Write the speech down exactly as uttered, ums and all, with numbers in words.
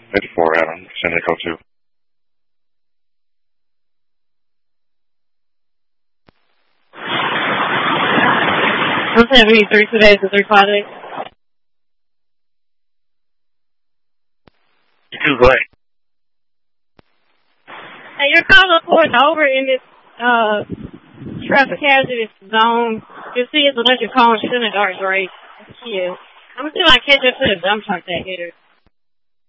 fifty-four, Adam. Send it, go to. I'm seventy three two days to three five eight. Two, go ahead. Hey, your car pulling over in this uh traffic hazardous zone. You see it's a bunch of cars in the dark race. Yeah. I'm gonna see if I can catch up to the dump truck that hitter.